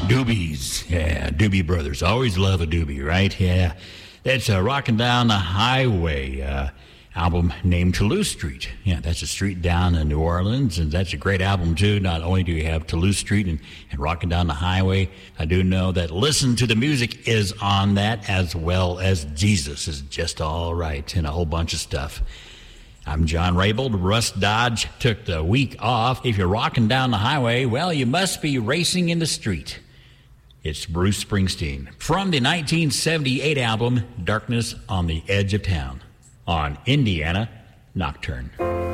Doobies. Yeah, Doobie Brothers. Always love a doobie, right? Yeah. That's Rockin' Down the Highway album named Toulouse Street. Yeah, that's a street down in New Orleans, and that's a great album, too. Not only do you have Toulouse Street and Rockin' Down the Highway, I do know that Listen to the Music is on that, as well as Jesus is Just All Right, and a whole bunch of stuff. I'm John Raybould. Russ Dodge took the week off. If you're rocking down the highway, well, you must be racing in the street. It's Bruce Springsteen from the 1978 album Darkness on the Edge of Town on Indiana Nocturne.